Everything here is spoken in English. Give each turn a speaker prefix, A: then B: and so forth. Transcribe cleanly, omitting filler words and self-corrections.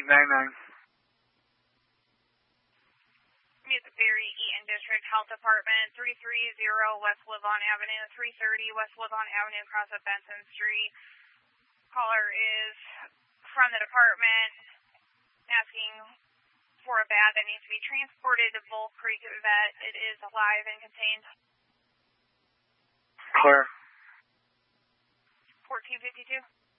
A: 899.
B: Meet the Berry Eaton District Health Department, 330 West Woodlawn Avenue, 330 West Woodlawn Avenue, across at Benson Street. Caller is from the department asking for a bag that needs to be transported to Bull Creek Vet. It is alive and contained.
A: Clear.
B: 1452.